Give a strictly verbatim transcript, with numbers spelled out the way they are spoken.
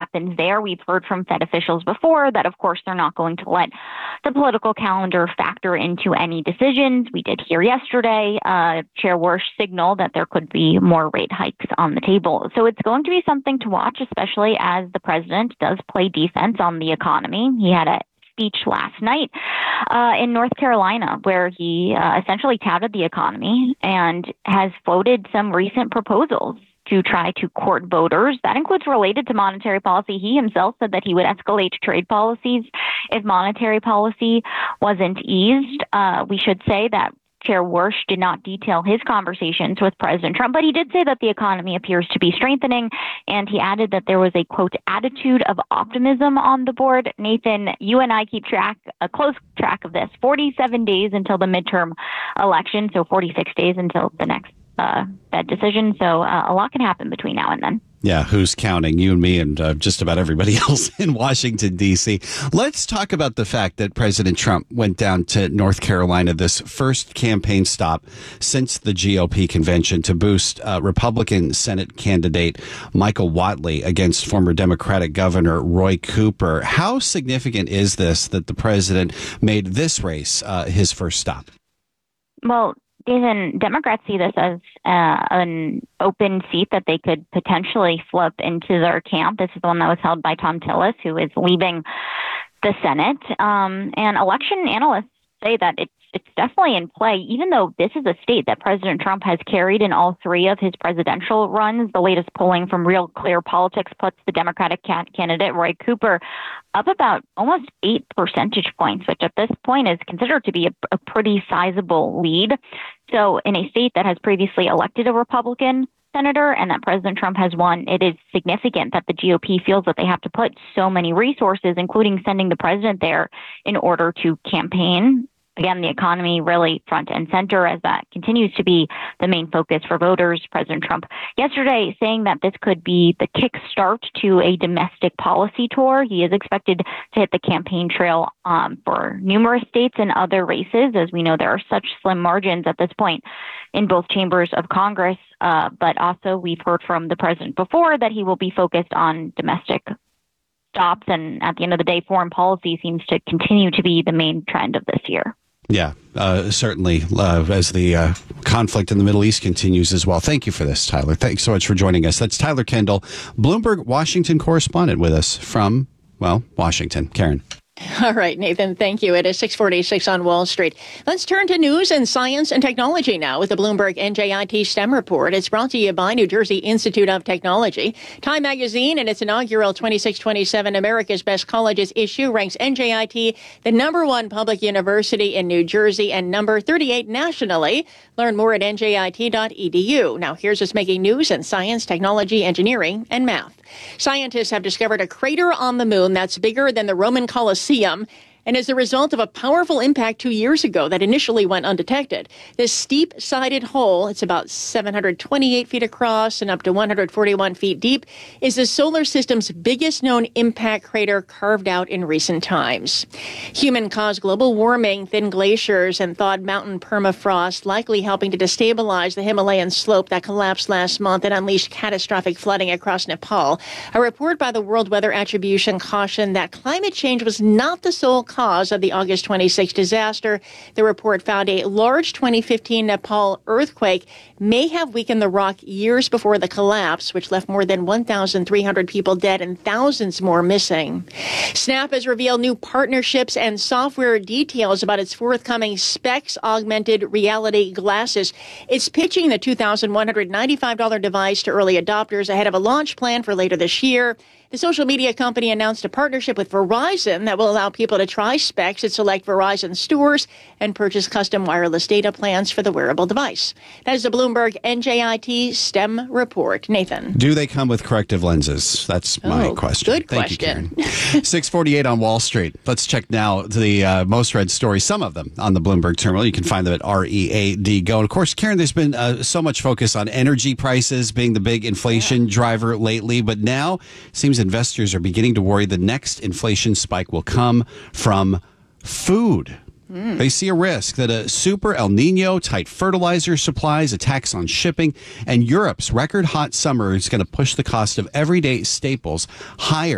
happens there. We've heard from Fed officials before that, of course, they're not going to let the political calendar factor into any decisions. We did hear yesterday uh, Chair Warsh signal that there could be more rate hikes on the table. So it's going to be something to watch, especially as the president does play defense on the economy. He had a speech last night uh, in North Carolina where he uh, essentially touted the economy and has floated some recent proposals to try to court voters. That includes related to monetary policy. He himself said that he would escalate trade policies if monetary policy wasn't eased. Uh, we should say that Chair Warsh did not detail his conversations with President Trump, but he did say that the economy appears to be strengthening, and he added that there was a, quote, attitude of optimism on the board. Nathan, you and I keep track, a close track of this. forty-seven days until the midterm election, so forty-six days until the next uh, Fed decision. So uh, a lot can happen between now and then. Yeah, who's counting? You and me and uh, just about everybody else in Washington, D C. Let's talk about the fact that President Trump went down to North Carolina, this first campaign stop since the G O P convention, to boost uh, Republican Senate candidate Michael Whatley against former Democratic Governor Roy Cooper. How significant is this that the president made this race uh, his first stop? Well, Nathan, Democrats see this as uh, an open seat that they could potentially flip into their camp. This is the one that was held by Thom Tillis, who is leaving the Senate. Um, and election analysts say that it's it's definitely in play, even though this is a state that President Trump has carried in all three of his presidential runs. The latest polling from Real Clear Politics puts the Democratic ca- candidate, Roy Cooper, up about almost eight percentage points, which at this point is considered to be a, a pretty sizable lead. So in a state that has previously elected a Republican senator and that President Trump has won, it is significant that the G O P feels that they have to put so many resources, including sending the president there, in order to campaign. Again, the economy really front and center as that continues to be the main focus for voters. President Trump yesterday saying that this could be the kickstart to a domestic policy tour. He is expected to hit the campaign trail um, for numerous states and other races. As we know, there are such slim margins at this point in both chambers of Congress. Uh, but also we've heard from the president before that he will be focused on domestic stops. And at the end of the day, foreign policy seems to continue to be the main trend of this year. Yeah, uh, certainly, uh, as the uh, conflict in the Middle East continues as well. Thank you for this, Tyler. Thanks so much for joining us. That's Tyler Kendall, Bloomberg Washington correspondent with us from, well, Washington. Karen. All right, Nathan, thank you. It is six forty-six on Wall Street. Let's turn to news and science and technology now with the Bloomberg N J I T STEM report. It's brought to you by New Jersey Institute of Technology. Time Magazine, in its inaugural twenty-six twenty-seven America's Best Colleges issue, ranks N J I T the number one public university in New Jersey and number thirty-eight nationally. Learn more at N J I T dot E D U. Now, here's what's making news in science, technology, engineering, and math. Scientists have discovered a crater on the moon that's bigger than the Roman Colosseum, and as a result of a powerful impact two years ago that initially went undetected. This steep-sided hole, it's about seven hundred twenty-eight feet across and up to one hundred forty-one feet deep, is the solar system's biggest known impact crater carved out in recent times. Human-caused global warming, thin glaciers, and thawed mountain permafrost likely helping to destabilize the Himalayan slope that collapsed last month and unleashed catastrophic flooding across Nepal. A report by the World Weather Attribution cautioned that climate change was not the sole cause of the August twenty-sixth disaster. The report found a large twenty fifteen Nepal earthquake may have weakened the rock years before the collapse, which left more than one thousand three hundred people dead and thousands more missing. Snap has revealed new partnerships and software details about its forthcoming Specs augmented reality glasses. It's pitching the two thousand one hundred ninety-five dollars device to early adopters ahead of a launch plan for later this year. The social media company announced a partnership with Verizon that will allow people to try Specs at select Verizon stores and purchase custom wireless data plans for the wearable device. That is the Bloomberg N J I T STEM report. Nathan. Do they come with corrective lenses? That's my oh, question. Good Thank question. you, Karen. six forty-eight on Wall Street. Let's check now the uh, most read stories, some of them on the Bloomberg terminal. You can find them at R E A D Go. And of course, Karen, there's been uh, so much focus on energy prices being the big inflation yeah. driver lately, but now it seems investors are beginning to worry the next inflation spike will come from food. Mm. They see a risk that a super El Nino, tight fertilizer supplies, a tax on shipping, and Europe's record hot summer is going to push the cost of everyday staples higher.